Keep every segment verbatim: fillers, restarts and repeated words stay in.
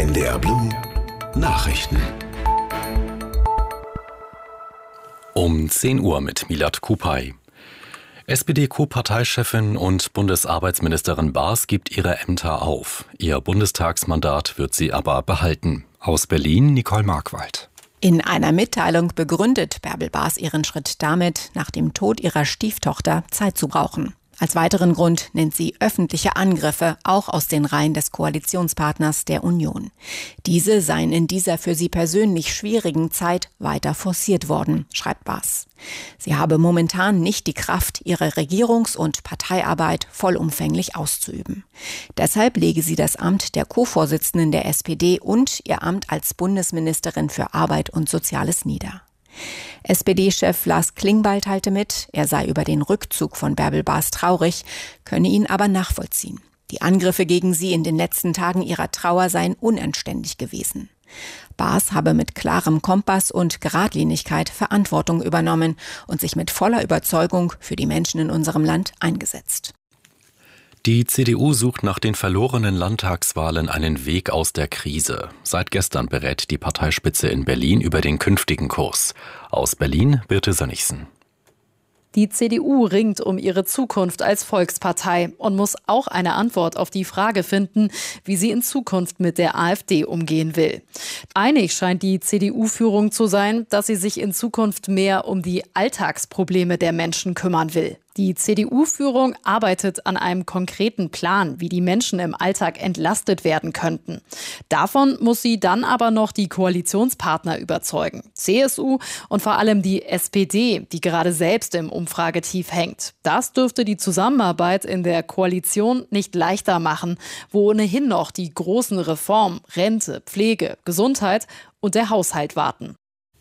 N D R Blue Nachrichten. Um zehn Uhr mit Milad Kupay. S P D-Co-Parteichefin und Bundesarbeitsministerin Baas gibt ihre Ämter auf. Ihr Bundestagsmandat wird sie aber behalten. Aus Berlin Nicole Markwald. In einer Mitteilung begründet Bärbel Baas ihren Schritt damit, nach dem Tod ihrer Stieftochter Zeit zu brauchen. Als weiteren Grund nennt sie öffentliche Angriffe, auch aus den Reihen des Koalitionspartners der Union. Diese seien in dieser für sie persönlich schwierigen Zeit weiter forciert worden, schreibt Baas. Sie habe momentan nicht die Kraft, ihre Regierungs- und Parteiarbeit vollumfänglich auszuüben. Deshalb lege sie das Amt der Co-Vorsitzenden der S P D und ihr Amt als Bundesministerin für Arbeit und Soziales nieder. S P D-Chef Lars Klingbeil teilte mit, er sei über den Rückzug von Bärbel Baas traurig, könne ihn aber nachvollziehen. Die Angriffe gegen sie in den letzten Tagen ihrer Trauer seien unanständig gewesen. Baas habe mit klarem Kompass und Geradlinigkeit Verantwortung übernommen und sich mit voller Überzeugung für die Menschen in unserem Land eingesetzt. Die C D U sucht nach den verlorenen Landtagswahlen einen Weg aus der Krise. Seit gestern berät die Parteispitze in Berlin über den künftigen Kurs. Aus Berlin Birte Sönnigsen. Die C D U ringt um ihre Zukunft als Volkspartei und muss auch eine Antwort auf die Frage finden, wie sie in Zukunft mit der AfD umgehen will. Einig scheint die C D U-Führung zu sein, dass sie sich in Zukunft mehr um die Alltagsprobleme der Menschen kümmern will. Die C D U-Führung arbeitet an einem konkreten Plan, wie die Menschen im Alltag entlastet werden könnten. Davon muss sie dann aber noch die Koalitionspartner überzeugen. C S U und vor allem die S P D, die gerade selbst im Umfragetief hängt. Das dürfte die Zusammenarbeit in der Koalition nicht leichter machen, wo ohnehin noch die großen Reformen, Rente, Pflege, Gesundheit und der Haushalt warten.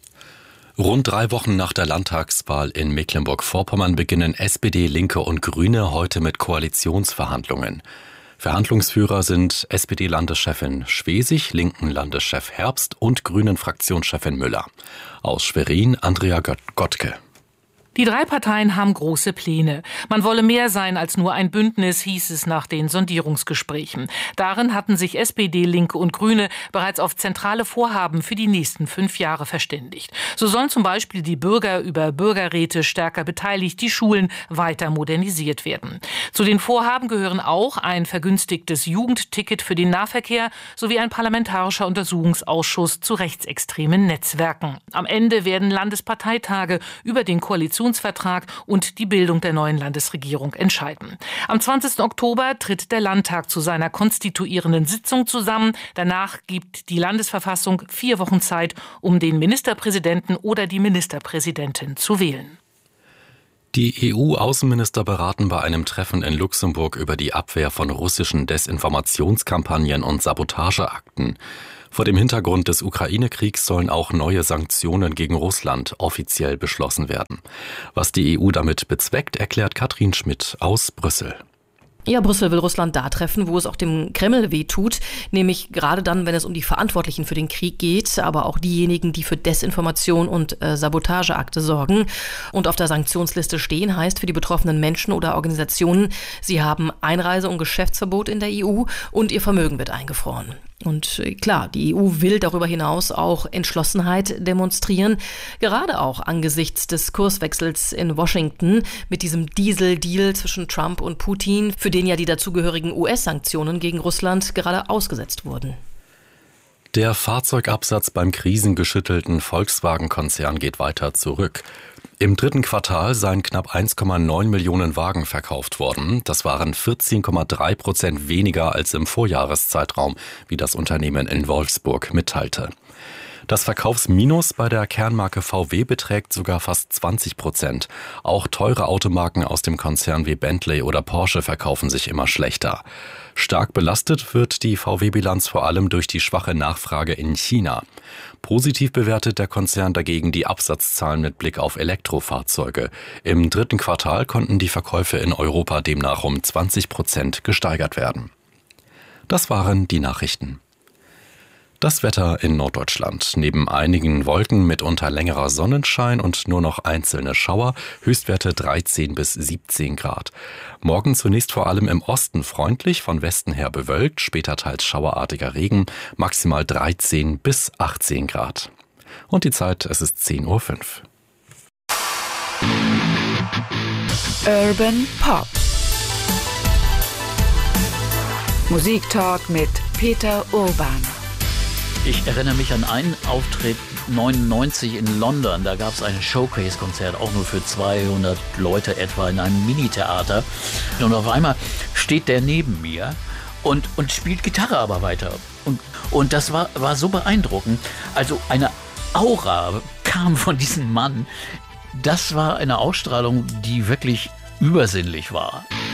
Rund drei Wochen nach der Landtagswahl in Mecklenburg-Vorpommern beginnen S P D, Linke und Grüne heute mit Koalitionsverhandlungen. Verhandlungsführer sind S P D-Landeschefin Schwesig, Linken-Landeschef Herbst und Grünen-Fraktionschefin Müller. Aus Schwerin Andrea Gottke. Die drei Parteien haben große Pläne. Man wolle mehr sein als nur ein Bündnis, hieß es nach den Sondierungsgesprächen. Darin hatten sich S P D, Linke und Grüne bereits auf zentrale Vorhaben für die nächsten fünf Jahre verständigt. So sollen zum Beispiel die Bürger über Bürgerräte stärker beteiligt, die Schulen weiter modernisiert werden. Zu den Vorhaben gehören auch ein vergünstigtes Jugendticket für den Nahverkehr sowie ein parlamentarischer Untersuchungsausschuss zu rechtsextremen Netzwerken. Am Ende werden Landesparteitage über den Koalitionsvertrag und die Bildung der neuen Landesregierung entscheiden. Am zwanzigsten Oktober tritt der Landtag zu seiner konstituierenden Sitzung zusammen. Danach gibt die Landesverfassung vier Wochen Zeit, um den Ministerpräsidenten oder die Ministerpräsidentin zu wählen. Die E U-Außenminister beraten bei einem Treffen in Luxemburg über die Abwehr von russischen Desinformationskampagnen und Sabotageakten. Vor dem Hintergrund des Ukraine-Kriegs sollen auch neue Sanktionen gegen Russland offiziell beschlossen werden. Was die E U damit bezweckt, erklärt Katrin Schmidt aus Brüssel. Ja, Brüssel will Russland da treffen, wo es auch dem Kreml wehtut, nämlich gerade dann, wenn es um die Verantwortlichen für den Krieg geht, aber auch diejenigen, die für Desinformation und äh, Sabotageakte sorgen und auf der Sanktionsliste stehen, heißt für die betroffenen Menschen oder Organisationen, sie haben Einreise- und Geschäftsverbot in der E U und ihr Vermögen wird eingefroren. Und klar, die E U will darüber hinaus auch Entschlossenheit demonstrieren, gerade auch angesichts des Kurswechsels in Washington mit diesem Diesel-Deal zwischen Trump und Putin, für den ja die dazugehörigen U S-Sanktionen gegen Russland gerade ausgesetzt wurden. Der Fahrzeugabsatz beim krisengeschüttelten Volkswagen-Konzern geht weiter zurück. Im dritten Quartal seien knapp eins Komma neun Millionen Wagen verkauft worden. Das waren vierzehn Komma drei Prozent weniger als im Vorjahreszeitraum, wie das Unternehmen in Wolfsburg mitteilte. Das Verkaufsminus bei der Kernmarke V W beträgt sogar fast zwanzig Prozent. Auch teure Automarken aus dem Konzern wie Bentley oder Porsche verkaufen sich immer schlechter. Stark belastet wird die V W-Bilanz vor allem durch die schwache Nachfrage in China. Positiv bewertet der Konzern dagegen die Absatzzahlen mit Blick auf Elektrofahrzeuge. Im dritten Quartal konnten die Verkäufe in Europa demnach um zwanzig Prozent gesteigert werden. Das waren die Nachrichten. Das Wetter in Norddeutschland. Neben einigen Wolken mitunter längerer Sonnenschein und nur noch einzelne Schauer. Höchstwerte dreizehn bis siebzehn Grad. Morgen zunächst vor allem im Osten freundlich, von Westen her bewölkt, später teils schauerartiger Regen. Maximal dreizehn bis achtzehn Grad. Und die Zeit, es ist zehn Uhr fünf. Urban Pop. Musiktalk mit Peter Urban. Ich erinnere mich an einen Auftritt neunundneunzig in London. Da gab es ein Showcase-Konzert, auch nur für zweihundert Leute etwa in einem Mini-Theater. Und auf einmal steht der neben mir und, und spielt Gitarre aber weiter. Und, und das war, war so beeindruckend. Also eine Aura kam von diesem Mann. Das war eine Ausstrahlung, die wirklich übersinnlich war.